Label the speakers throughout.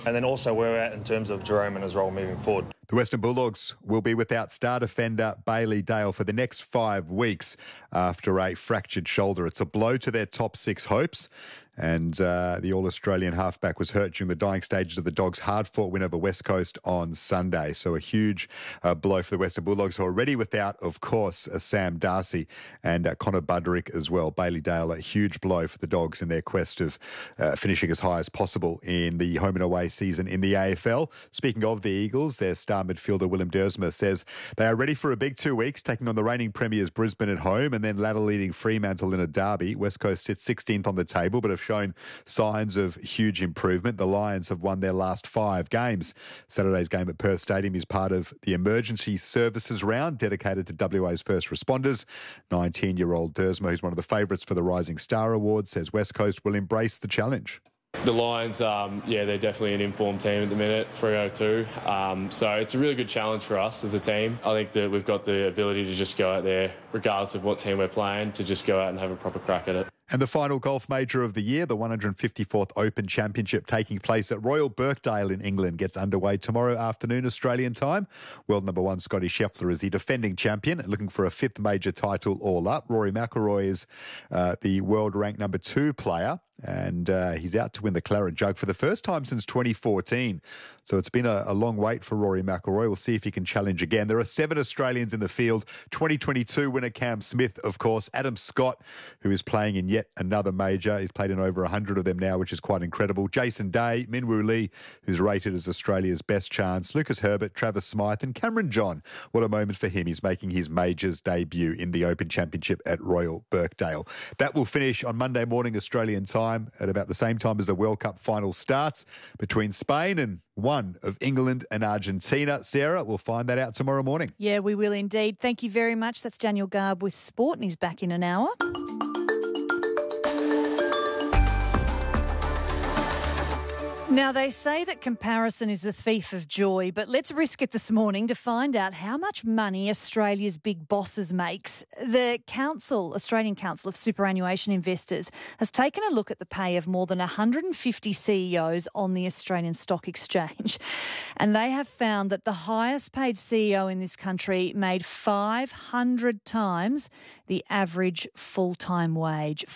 Speaker 1: And then also where we're at in terms of Jerome and his role moving forward.
Speaker 2: The Western Bulldogs will be without star defender Bailey Dale for the next 5 weeks after a fractured shoulder. It's a blow to their top 6 hopes. And the All-Australian halfback was hurt during the dying stages of the Dogs' hard-fought win over West Coast on Sunday. So a huge blow for the Western Bulldogs, who are already without, of course, Sam Darcy and Connor Budrick as well. Bailey Dale, a huge blow for the Dogs in their quest of finishing as high as possible in the home and away season in the AFL. Speaking of the Eagles, their star midfielder Willem Dersma says they are ready for a big 2 weeks, taking on the reigning premiers Brisbane at home and then ladder-leading Fremantle in a derby. West Coast sits 16th on the table, but have shown signs of huge improvement. The Lions have won their last 5 games. Saturday's game at Perth Stadium is part of the emergency services round dedicated to WA's first responders. 19-year-old Dersma, who's one of the favourites for the Rising Star Award, says West Coast will embrace the challenge.
Speaker 3: The Lions, they're definitely an informed team at the minute, 302. So it's a really good challenge for us as a team. I think that we've got the ability to just go out there, regardless of what team we're playing, to just go out and have a proper crack at it.
Speaker 2: And the final golf major of the year, the 154th Open Championship taking place at Royal Birkdale in England, gets underway tomorrow afternoon Australian time. World number 1 Scotty Scheffler is the defending champion, looking for a 5th major title all up. Rory McIlroy is the world ranked number 2 player, and he's out to win the Claret Jug for the first time since 2014. So it's been a long wait for Rory McIlroy. We'll see if he can challenge again. There are 7 Australians in the field. 2022 winner Cam Smith, of course. Adam Scott, who is playing in yet another major. He's played in over 100 of them now, which is quite incredible. Jason Day, Minwoo Lee, who's rated as Australia's best chance. Lucas Herbert, Travis Smythe and Cameron John. What a moment for him. He's making his majors debut in the Open Championship at Royal Birkdale. That will finish on Monday morning Australian time at about the same time as the World Cup final starts between Spain and one of England and Argentina. Sarah, we'll find that out tomorrow morning.
Speaker 4: Yeah, we will indeed. Thank you very much. That's Daniel Garb with Sport, and he's back in an hour. Now, they say that comparison is the thief of joy, but let's risk it this morning to find out how much money Australia's big bosses makes. The Australian Council of Superannuation Investors has taken a look at the pay of more than 150 CEOs on the Australian Stock Exchange, and they have found that the highest paid CEO in this country made 500 times the average full-time wage.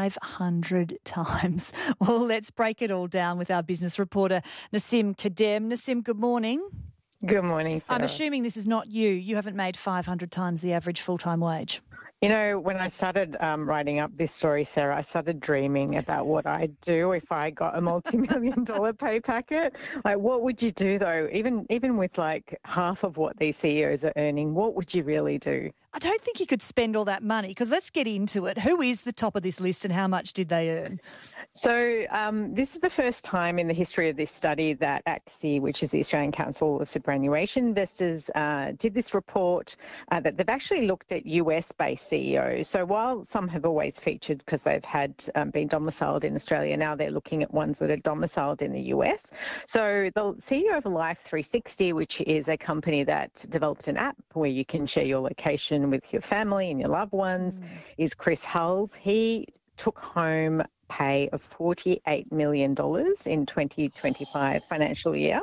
Speaker 4: 500 times. Well, let's break it all down with our business reporter, Nassim Kadem. Nassim, good morning.
Speaker 5: Good morning, Sarah.
Speaker 4: I'm assuming this is not you. You haven't made 500 times the average full-time wage.
Speaker 5: You know, when I started writing up this story, Sarah, I started dreaming about what I'd do if I got a multi-million-dollar pay packet. Like, what would you do, though? Even with, like, half of what these CEOs are earning, what would you really do?
Speaker 4: I don't think you could spend all that money, because let's get into it. Who is the top of this list and how much did they earn?
Speaker 5: So this is the first time in the history of this study that ACSI, which is the Australian Council of Superannuation Investors, did this report that they've actually looked at US-based CEOs. So while some have always featured because they've had been domiciled in Australia, now they're looking at ones that are domiciled in the US. So the CEO of Life360, which is a company that developed an app where you can share your location with your family and your loved ones, is Chris Hulls. He took home pay of $48 million in 2025 financial year.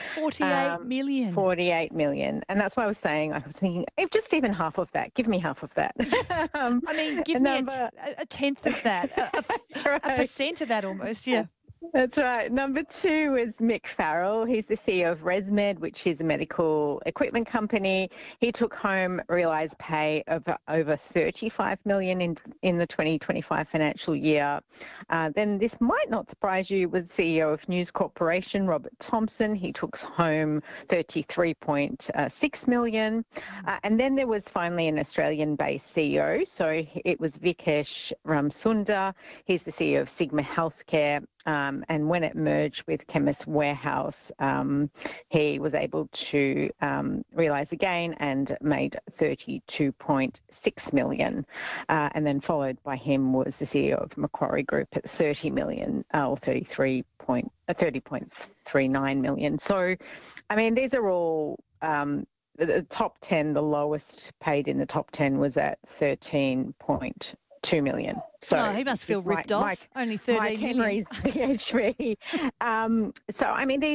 Speaker 4: 48 million.
Speaker 5: 48 million. And that's why I was thinking, if just even half of that, give me half of that.
Speaker 4: I mean, give me a tenth of that, a percent of that almost, yeah.
Speaker 5: That's right. Number 2 is Mick Farrell. He's the CEO of ResMed, which is a medical equipment company. He took home realised pay of over $35 million in the 2025 financial year. Then this might not surprise you, was CEO of News Corporation, Robert Thompson. He took home $33.6 million. And then there was finally an Australian-based CEO. So it was Vikesh Ramsundar. He's the CEO of Sigma Healthcare. And when it merged with Chemist Warehouse, he was able to realise a gain and made $32.6 million. And then followed by him was the CEO of Macquarie Group at $30 million, or $30.39 million. So, I mean, these are all the top 10. The lowest paid in the top 10 was at $13.2 million. So
Speaker 4: he must feel ripped off. Only 13 million.
Speaker 5: Henry's PhD. So, I mean,